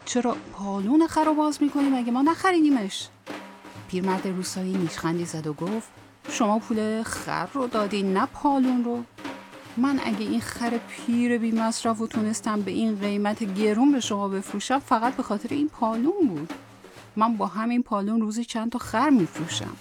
چرا پالون خر رو باز میکنی؟ مگه ما نخریدیمش؟ پیرمرد روستایی نیشخندی زد و گفت شما پول خر رو دادین نه پالون رو. من اگه این خر پیر بی مصرف و تونستم به این قیمت گرون به شما بفروشم فقط به خاطر این پالون بود. من با همین پالون روزی چند تا خر میفروشم.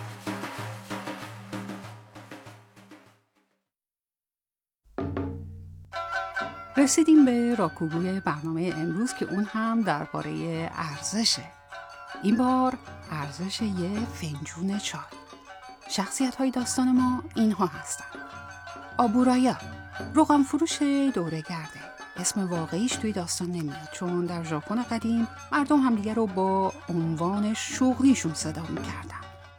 رسیدیم به راکوگوی برنامه امروز که اون هم درباره ارزشه. این بار ارزش یه فنجون چای. شخصیت‌های داستان ما اینها هستن: آبورایا، روغن فروش دوره‌گرده. اسم واقعیش توی داستان نمیاد چون در ژاپن قدیم مردم همدیگه رو با عنوان شغلیشون صدا می‌کردن.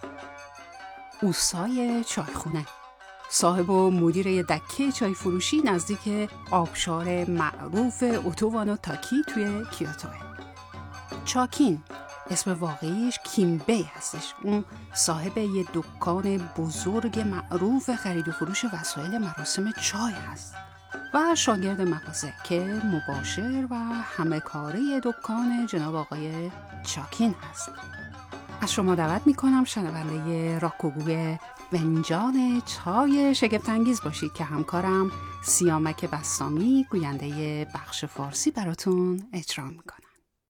اوسای چایخونه، صاحب و مدیر یه دکه چای فروشی نزدیک آبشار معروف اوتووانوتاکی توی کیوتوه. چاکین، اسم واقعیش کیمبی هستش. اون صاحب یه دکان بزرگ معروف خرید و فروش وسایل مراسم چای هست و شاگرد مغازه که مباشر و همه کاره دکان جناب آقای چاکین هست. از شما دعوت میکنم شنونده راکوگوی فنجان چای شگفت‌انگیز باشید که همکارم سیامک بسامی گوینده بخش فارسی براتون اجرا میکنم.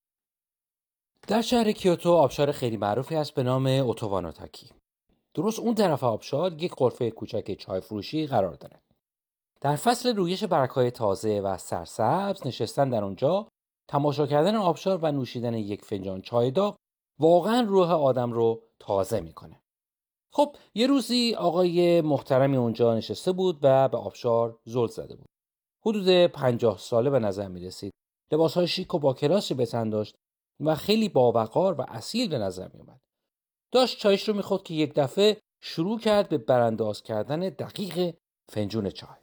در شهر کیوتو آبشار خیلی معروفی هست به نام اوتووانوتاکی. درست اون طرف آبشار یک غرفه کوچک چای فروشی قرار داره. در فصل رویش برگ‌های تازه و سرسبز نشستن در اونجا، تماشا کردن آبشار و نوشیدن یک فنجان چای داغ واقعا روح آدم رو تازه میکنه. خب یه روزی آقای محترمی اونجا نشسته بود و به آبشار زل زده بود. حدود 50 ساله به نظر می رسید. لباس‌های شیک و با کلاسی به تن داشت و خیلی باوقار و اصیل به نظر می اومد. داشت چایش رو می‌خورد که یک دفعه شروع کرد به برانداز کردن دقیق فنجون چای.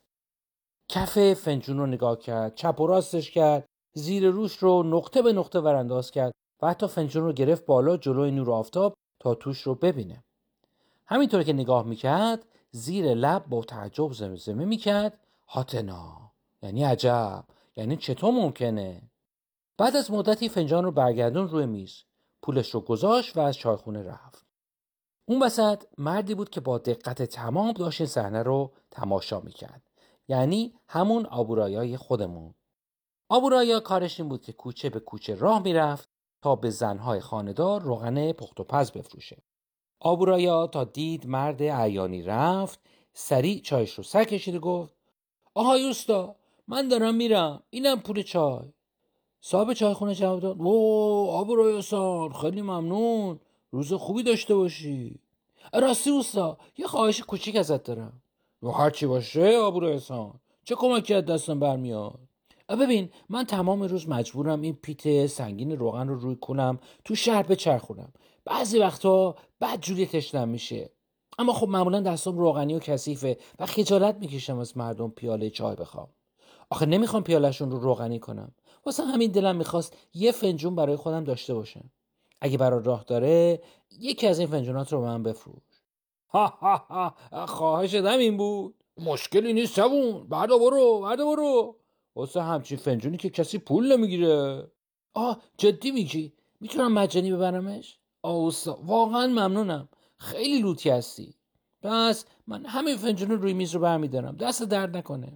کف فنجون رو نگاه کرد، چپ و راستش کرد، زیر روش رو نقطه به نقطه برانداز کرد و حتی فنجون رو گرفت بالا جلوی نور آفتاب تا توش رو ببینه. همینطور که نگاه میکرد زیر لب با تعجب زمزمه میکرد هاتنا، یعنی عجب، یعنی چطور ممکنه؟ بعد از مدتی فنجان رو برگردون روی میز، پولش رو گذاشت و از چایخونه رفت. اون وسط مردی بود که با دقت تمام داشت این صحنه رو تماشا میکرد، یعنی همون آبورایای خودمون. آبورایا کارش این بود که کوچه به کوچه راه میرفت تا به زنهای خانه‌دار روغن پخت و پز بفروشه. آبورایا تا دید مرد عیانی رفت، سریع چایش رو سر کشید و گفت آهای اوستا، من دارم میرم، اینم پول چای. صاحب چایخونه جواب داد آبورایا سان، خیلی ممنون، روز خوبی داشته باشی. راستی اوستا، یه خواهش کوچیک ازت دارم. هر چی باشه آبورایا سان، چه کمکی از دستم برمیاد؟ ببین، من تمام روز مجبورم این پیت سنگین روغن رو روی کنم تو شهر بچرخونم. بعضی وقتا بدجوری تشنم میشه، اما خب معمولا دستم روغنی و کثیفه و خجالت میکشم از مردم پیاله چای بخوام. آخه نمیخوام پیالهشون رو روغنی کنم، واسه همین دلم میخواست یه فنجون برای خودم داشته باشم. اگه برای راه داره یکی از این فنجونات رو به من بفروش. ها ها ها، خواهش دم این بود، مشکلی نیست جوون، بردا برو. واسه همچین فنجونی که کسی پول نمیگیره. جدی میگی؟ میتونم مجانی ببرمش؟ اوستا، واقعا ممنونم، خیلی لوتی هستی. بس من همین فنجون روی میز رو برمیدارم، دست درد نکنه.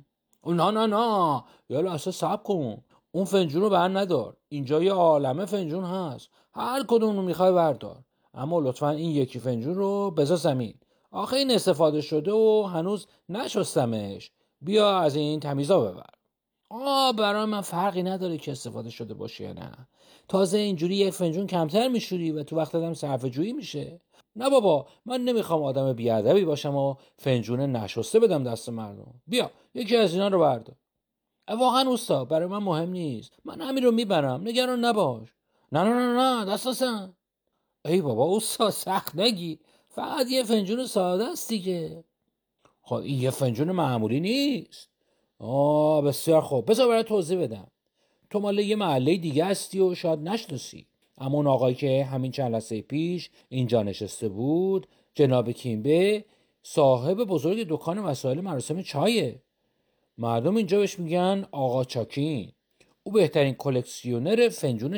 نه یا لحظه صبر کن، اون فنجون رو بر ندار، اینجا یه عالمه فنجون هست، هر کدوم رو میخوای بردار، اما لطفا این یکی فنجون رو بذار زمین. آخه این استفاده شده و هنوز نشستمش، بیا از این تمیزا ببر. برای من فرقی نداره که استفاده شده باشه یا نه، تازه اینجوری یک فنجون کمتر میشوری و تو وقت هم صرفه جویی میشه. نه بابا، من نمیخوام آدم بیادبی باشم و فنجون نشسته بدم دست مردم. بیا یکی از اینا رو بردار. واقعا اوستا، برای من مهم نیست، من همین رو میبرم، نگران نباش. نه دست نزن. ای بابا اوستا، سخت نگی، فقط یه فنجون ساده است دیگه. خب این یه فنجون معمولی نیست. بسیار خوب، بذار برای توضیح بدم. تو مال یه محله دیگه هستی و شاید نشناسی، اما اون آقایی که همین چند لحظه پیش اینجا نشسته بود، جناب کیمبه، صاحب بزرگ دکان وسایل مراسم چایه. مردم اینجا بهش میگن آقا چاکین. او بهترین کلکسیونر فنجون